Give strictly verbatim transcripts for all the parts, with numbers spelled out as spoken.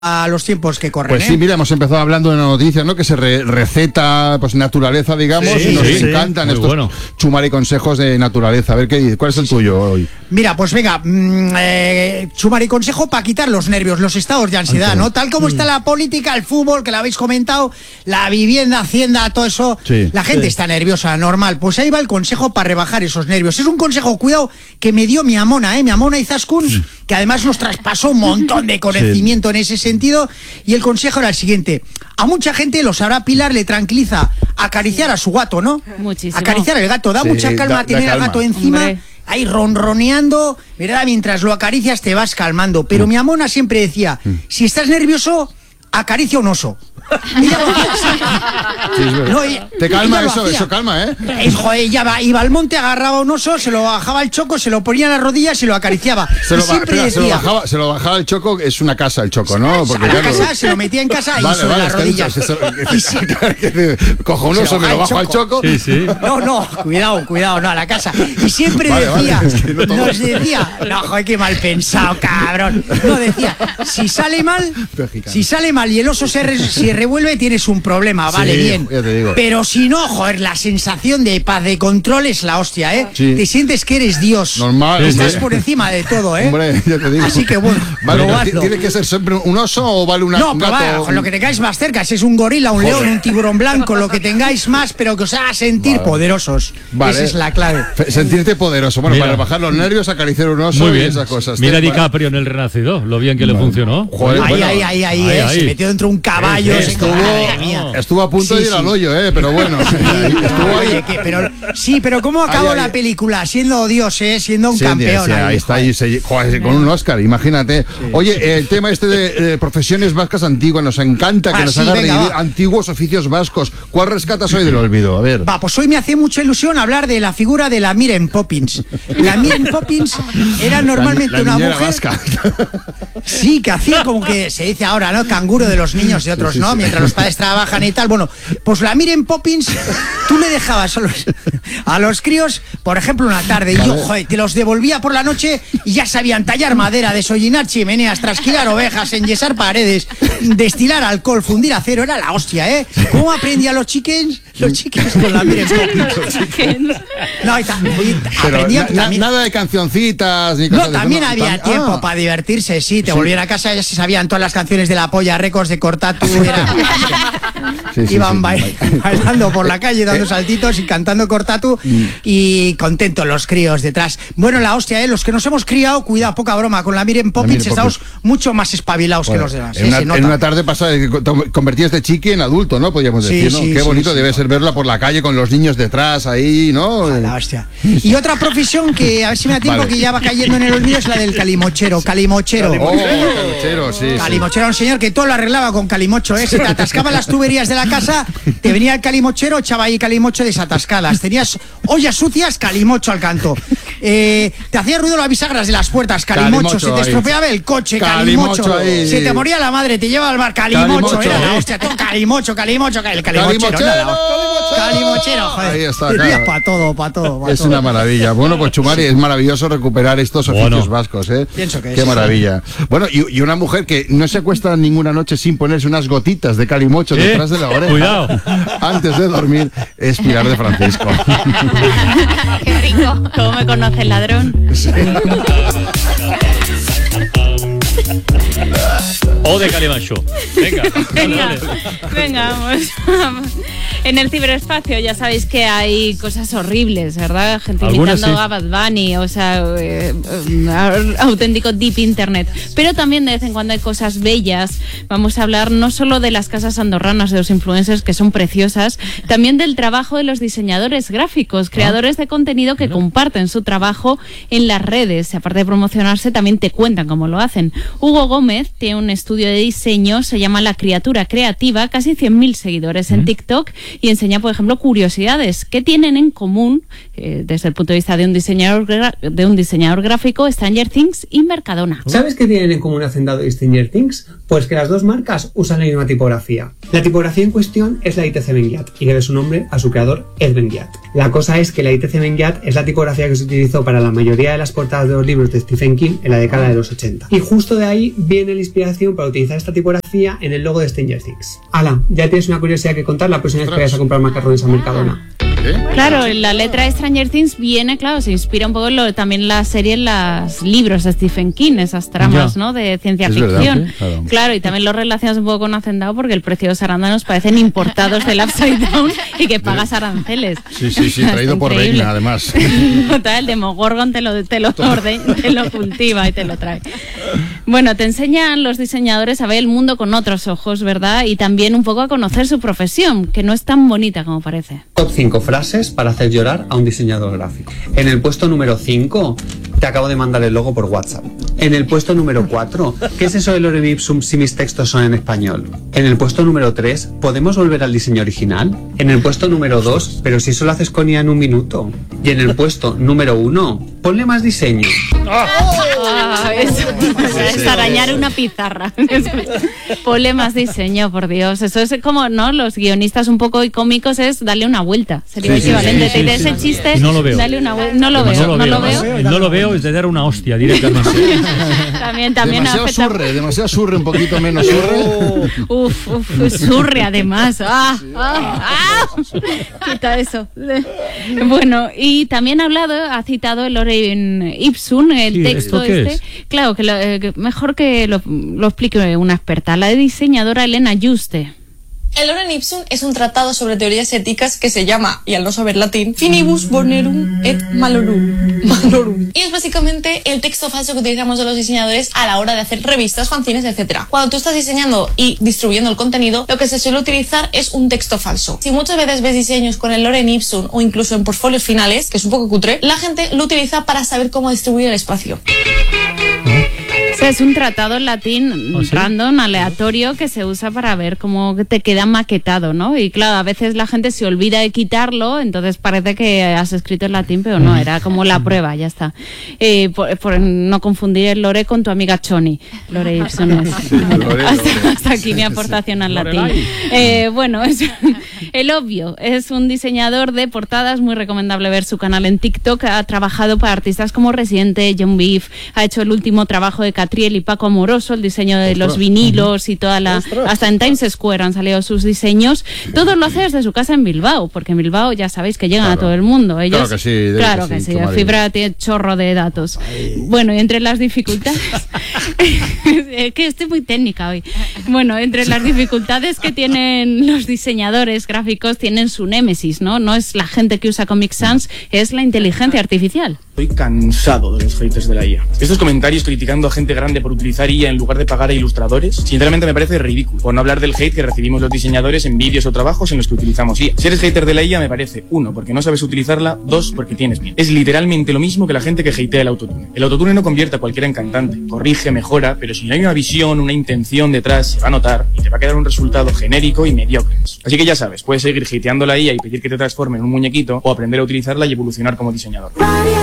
a los tiempos que corren. Pues sí, ¿eh? mira, hemos empezado hablando de una noticia, ¿no? Que se re receta, pues, naturaleza, digamos, sí, y nos sí, encantan sí. estos Bueno. chumari consejos de naturaleza. A ver, ¿qué, ¿cuál es el tuyo hoy? Mira, pues venga, mmm, eh, chumari consejo para quitar los nervios, los estados de ansiedad, ¿no? Tal como está la política, el fútbol, que lo habéis comentado, la vivienda, Hacienda, todo eso, Sí, la gente sí. está nerviosa, normal. Pues ahí va el consejo para rebajar esos nervios. Es un consejo, cuidado, que me dio mi amona, ¿eh? Mi amona Izaskun, que además nos traspasó un montón de conocimiento en ese sentido. Y el consejo era el siguiente: a mucha gente, lo sabrá Pilar, le tranquiliza acariciar a su gato, ¿no? Muchísimo. Acariciar al gato, da Sí, mucha calma da- da tener al calma. gato encima. Hombre. Ahí ronroneando, ¿verdad? Mientras lo acaricias te vas calmando. Pero mi amona siempre decía, si estás nervioso, acaricia un oso. Ella lo hacía así. Sí, es verdad. No, ella- Te calma ella lo eso, hacía. eso calma, ¿eh? Eh, joder, ella va- iba al monte, agarraba un oso, se lo bajaba al choco, se lo ponía en las rodillas y lo acariciaba. Se y lo, ba- siempre espera, se lo decía, bajaba, se lo bajaba el choco, es una casa el choco, ¿no? a la claro, casa, se lo metía en casa y Vale, sobre vale, las es que ha dicho, rodillas. eso- Y sí. que- Cojo un Se oso, lo me lo baja bajo el al choco. Sí, sí. No, no, cuidado, cuidado, no, a la casa. Y siempre Vale, vale, decía, es que no todo- nos decía, no, joder, qué mal pensado, cabrón. No, decía, si sale mal, Mexicano. si sale mal y el oso se, re- se revuelve, tienes un problema, vale, Sí, bien. ya te digo. Pero si no, joder, la sensación de paz, de control es la hostia, ¿eh? Sí. Te sientes que eres Dios. Normal, Estás hombre. por encima de todo, ¿eh? Hombre, ya te digo. Así que bueno, Vale, probadlo. ¿tiene que ser siempre un oso o vale una, No, un pero gato? vaya, con lo que tengáis más cerca, si es un gorila, un león, un tiburón blanco, lo que tengáis más, pero que os haga sentir Vale. poderosos. Vale. Esa es la clave. Fe- Sentirte poderoso. Bueno, Mira. para bajar los nervios, acariciar un oso Muy y bien. esas cosas. Mira Vale. DiCaprio en El Renacido, lo bien que le funcionó. Joder, Ahí, bueno, ahí, ahí, ahí, ahí, eh, ahí. se metió dentro de un caballo. Eh, se- estuvo- Madre mía. Estuvo a punto Sí, de ir sí. al hoyo, eh, pero bueno. Estuvo ahí. Oye, que- pero, sí, pero ¿cómo acabó Ahí, ahí. la película? Siendo Dios, ¿eh? Siendo un Sí, campeón. sí, ahí ahí, está, joder. ahí se- joder, con un Oscar, imagínate. Oye, el tema este de, de profesiones vascas antiguas, nos encanta que Ah, nos sí, haga venga, revivir va. antiguos oficios vascos. ¿Cuál rescatas hoy del olvido? A ver. Va, pues hoy me hace mucha ilusión hablar de la figura de la Miren Poppins. La Miren Poppins era normalmente La- la una niñera mujer. vasca. Sí, que hacía como que se dice ahora, ¿no? Canguro de los niños de otros, Sí, sí, ¿no? sí. Mientras los padres trabajan y tal. Bueno, pues la Miren Poppins, tú le dejabas a los, a los críos, por ejemplo, una tarde, y yo, joder, te los devolvía por la noche y ya sabían tallar madera, desollinar chimeneas, trasquilar ovejas, enyesar paredes, destilar alcohol, fundir acero. Era la hostia, ¿eh? ¿Cómo aprendían los chickens? Los chickens con la Miren Poppins. No, y ta- y ta- Pero aprendían na- na- también. nada de cancioncitas ni No, cosas de- también había tam- tiempo ah. para divertirse, sí. Te volvían a casa, ya se sabían todas las canciones de la Polla Records de Cortatu. Era- Sí, sí, Iban sí. bail- bailando por la calle, dando saltitos y cantando Cortatu. Y contentos los críos detrás. Bueno, la hostia, ¿eh? Los que nos hemos criado, cuidado, poca broma. Con la Miren Poppins Miren estamos Poppins. mucho más espabilados Bueno, que los demás. en, ¿eh? una, Se nota. en una tarde pasada que te convertías de chiqui en adulto, ¿no? Podríamos Sí, decir, ¿no? sí, Qué sí, bonito sí. debe ser verla por la calle con los niños detrás ahí, ¿no? La hostia. Y otra profesión que, a ver si me da tiempo, Vale. que ya va cayendo en el olvido, es la del calimochero. Calimochero. Oh, calimochero, sí, sí. Calimochero era un señor que todo lo arreglaba con calimocho, ¿eh? Se te atascaban las tuberías de la casa, te venía el calimochero, echaba ahí calimocho desatascadas. Tenías ollas sucias, calimocho al canto. Eh, te hacía ruido las bisagras de las puertas, calimocho. Calimocho Se te ahí. estropeaba el coche, Calimocho calimocho. ahí. Se te moría la madre, te llevaba al bar, calimocho. Calimocho, Era la ¿eh? hostia, todo calimocho, calimocho, el calimochero. ¡Calimochero! era la hostia. Calimochero, joder. Ahí está, claro. Para todo, para todo. pa' Es todo. una maravilla. Bueno, pues Chumari, es maravilloso recuperar estos oficios Bueno. vascos, ¿eh? Pienso que Qué sí. maravilla. Bueno, y, y una mujer que no se acuesta ninguna noche sin ponerse unas gotitas de calimocho ¿Eh? detrás de la oreja. Cuidado. Antes de dormir, es Pilar de Francisco. Qué rico. ¿Cómo me conoce el ladrón? O de Calimacho. Venga. Venga, dale. venga, vamos, vamos. En el ciberespacio ya sabéis que hay cosas horribles, ¿verdad? Gente Algunas imitando sí. a Bad Bunny, o sea, eh, eh, auténtico deep internet. Pero también de vez en cuando hay cosas bellas. Vamos a hablar no solo de las casas andorranas de los influencers, que son preciosas, también del trabajo de los diseñadores gráficos, creadores de contenido que comparten su trabajo en las redes. Aparte de promocionarse, también te cuentan cómo lo hacen. Hugo Gómez tiene un estudio de diseño, se llama La Criatura Creativa, casi cien mil seguidores en TikTok, y enseña, por ejemplo, curiosidades. ¿Qué tienen en común, eh, desde el punto de vista de un diseñador gra- de un diseñador gráfico, Stranger Things y Mercadona? ¿Sabes qué tienen en común Hacendado y Stranger Things? Pues que las dos marcas usan la misma tipografía. La tipografía en cuestión es la I T C Ben-Ghiat y debe su nombre a su creador, Ed Ben-Ghiat. La cosa es que la I T C Ben-Ghiat es la tipografía que se utilizó para la mayoría de las portadas de los libros de Stephen King en la década de los ochenta. Y justo de ahí viene la inspiración para utilizar esta tipografía en el logo de Stranger Things. Ala, ya tienes una curiosidad que contar la próxima vez que vayas a comprar macarrones a Mercadona. ¿Eh? Claro, la letra de Stranger Things viene, claro, se inspira un poco en lo, también la serie, en los libros de Stephen King, esas tramas, Ya. ¿no? De ciencia Es ficción. verdad, sí, claro. Claro, y también lo relacionas un poco con Hacendado porque el precio de los arándanos parecen importados del Upside Down y que pagas aranceles. Sí, sí, sí, Está traído por increíble. Reina, además. Total, el Demogorgon te lo, te lo orde, te lo cultiva y te lo trae. Bueno, te enseñan los diseñadores a ver el mundo con otros ojos, ¿verdad? Y también un poco a conocer su profesión, que no es tan bonita como parece. Top cinco frases para hacer llorar a un diseñador gráfico. En el puesto número cinco, te acabo de mandar el logo por WhatsApp. En el puesto número cuatro, ¿qué es eso de lorem ipsum si mis textos son en español? En el puesto número tres, ¿podemos volver al diseño original? En el puesto número dos, pero si solo haces con I A en un minuto. Y en el puesto número uno, ponle más diseño. Ah, eso, es arañar una pizarra. Ponle más diseño, por Dios. Eso es como, ¿no? Los guionistas un poco cómicos es darle una vuelta. Sería Sí, sí, equivalente. sí, sí, Te- sí, ese sí. chiste, Y no lo veo. dale una vuelta. No lo veo, no lo veo. El no lo veo es de dar una hostia directamente. También, también Demasiado afecta. surre, demasiado surre, un poquito menos surre. Uf, uf, surre además. Ah, ah, ah. Quita eso. Bueno, y también ha hablado, ha citado el lorem ipsum, el Sí, texto ¿esto qué este. es? Claro, que, lo, eh, que mejor que lo, lo explique una experta, la diseñadora Elena Juste. El lorem ipsum es un tratado sobre teorías éticas que se llama, y al no saber latín, Finibus Bonorum et Malorum. Malorum. Y es básicamente el texto falso que utilizamos los diseñadores a la hora de hacer revistas, fanzines, etcétera. Cuando tú estás diseñando y distribuyendo el contenido, lo que se suele utilizar es un texto falso. Si muchas veces ves diseños con el lorem ipsum o incluso en portfolios finales, que es un poco cutre, la gente lo utiliza para saber cómo distribuir el espacio. O sea, es un tratado en latín ¿Oh, sí? random, aleatorio, que se usa para ver cómo te queda maquetado, ¿no? Y claro, a veces la gente se olvida de quitarlo, entonces parece que has escrito en latín, pero no, era como la prueba, ya está. Eh, por, por no confundir el lore con tu amiga Choni. Lore Ipsum es. lore, hasta, lore. hasta aquí mi aportación al latín. Lorelai. Eh, bueno, es, el obvio, es un diseñador de portadas, muy recomendable ver su canal en TikTok. Ha trabajado para artistas como Residente, John Beef, ha hecho el último trabajo de Catriel y Paco Amoroso, el diseño de los vinilos y toda la... Hasta en Times Square han salido sus diseños. Todo lo hace desde su casa en Bilbao, porque en Bilbao ya sabéis que llegan Claro. a todo el mundo. Ellos, Claro que sí, debe claro que que sí, sí, tu la marido. fibra tiene chorro de datos. Bueno, y entre las dificultades... Es que estoy muy técnica hoy. Bueno, entre las dificultades que tienen los diseñadores gráficos, tienen su némesis, ¿no? No es la gente que usa Comic Sans, es la inteligencia artificial. Estoy cansado de los haters de la I A. Estos comentarios criticando a gente grande por utilizar I A en lugar de pagar a ilustradores, sinceramente me parece ridículo. Por no hablar del hate que recibimos los diseñadores en vídeos o trabajos en los que utilizamos I A. Si eres hater de la I A me parece, uno, porque no sabes utilizarla, dos, porque tienes miedo. Es literalmente lo mismo que la gente que hatea el autotune. El autotune no convierte a cualquiera en cantante, corrige, mejora, pero si no hay una visión, una intención detrás, se va a notar y te va a quedar un resultado genérico y mediocre. Así que ya sabes, puedes seguir hateando la I A y pedir que te transforme en un muñequito o aprender a utilizarla y evolucionar como diseñador.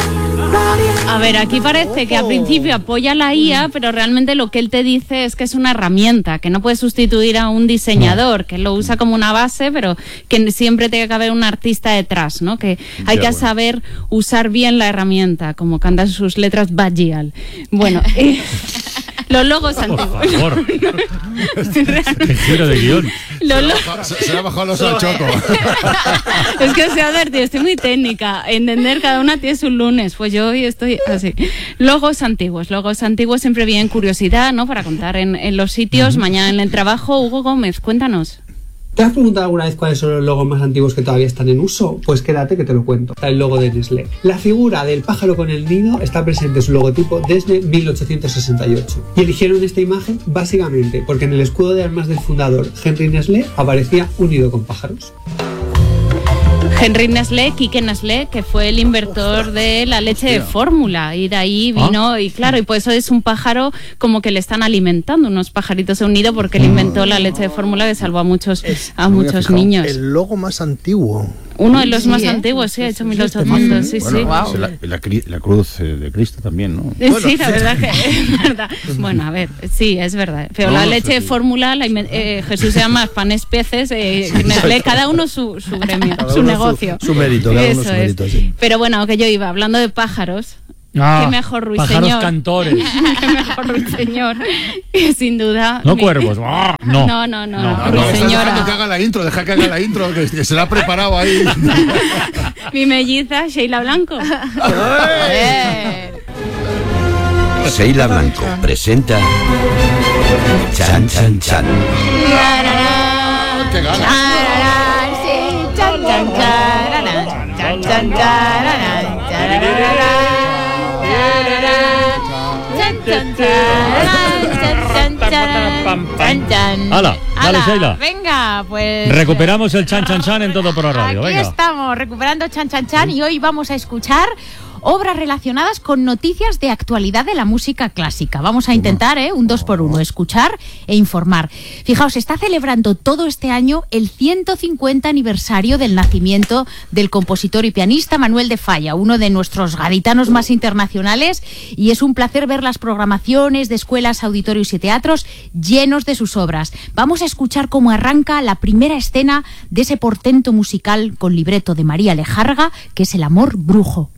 A ver, aquí parece que al principio apoya la I A, pero realmente lo que él te dice es que es una herramienta, que no puede sustituir a un diseñador, que lo usa como una base, pero que siempre tiene que haber un artista detrás, ¿no? Que hay Ya, que bueno. saber usar bien la herramienta, como cantan sus letras Bagial. Bueno, eh, los logos Por antiguos. favor. Qué giro de guión. Los lo- Se, se le ha bajado los al choco. Es que os he advertido, estoy muy técnica. Entender, cada una tiene su lunes. Pues yo hoy estoy así. Logos antiguos. Logos antiguos siempre vienen curiosidad, ¿no? Para contar en, en los sitios. Mañana en el trabajo. Hugo Gómez, cuéntanos. ¿Te has preguntado alguna vez cuáles son los logos más antiguos que todavía están en uso? Pues quédate que te lo cuento. Está el logo de Nestlé. La figura del pájaro con el nido está presente en su logotipo desde mil ochocientos sesenta y ocho. Y eligieron esta imagen básicamente porque en el escudo de armas del fundador Henry Nestlé aparecía un nido con pájaros. Henry Nestlé, Quique Nestlé, que fue el inventor de la leche de fórmula, y de ahí vino, ¿Ah? y claro, y por eso es un pájaro como que le están alimentando, unos pajaritos de un nido, porque él inventó la leche de fórmula que salvó a muchos, a muchos niños. El logo más antiguo. Uno de los Sí, más ¿eh? antiguos, sí, ha hecho mil ochocientos, sí, Bueno, sí. wow. la, la, la cruz de Cristo también, ¿no? Sí, bueno, la verdad que es verdad. Bueno, a ver, sí, es verdad. Pero no, la no leche de fórmula, la, eh, Jesús se llama panes peces, eh, Nestlé, cada uno su, su gremio, cada su negocio. Su, su mérito, cada Eso uno su es. mérito, sí. Pero bueno, que yo iba hablando de pájaros. Ah, qué mejor ruiseñor. pájaros cantores. Qué mejor ruiseñor. Sin duda. No mi... cuervos. No, no, no, no. no, no, no ruiseñora. dejando que haga la intro, deja que haga la intro, que, que se la ha preparado ahí. Mi melliza, Sheila Blanco. Sheila Blanco presenta Chan Chan Chan. ¡Qué ganas! Chan, chan, chararán, chan, chan, chararán, chararán, chan, chan, chararán, chan, chan, chararán, chan, chan. Hala, dale, Sheila. Venga, pues... Recuperamos el Chan Chan Chan en todo por la radio. Aquí Venga. estamos, recuperando Chan Chan Chan, y hoy vamos a escuchar obras relacionadas con noticias de actualidad de la música clásica. Vamos a intentar, ¿eh? Un dos por uno, escuchar e informar. Fijaos, se está celebrando todo este año el ciento cincuenta aniversario del nacimiento del compositor y pianista Manuel de Falla, uno de nuestros gaditanos más internacionales, y es un placer ver las programaciones de escuelas, auditorios y teatros llenos de sus obras. Vamos a escuchar cómo arranca la primera escena de ese portento musical con libreto de María Lejarga, que es El amor brujo.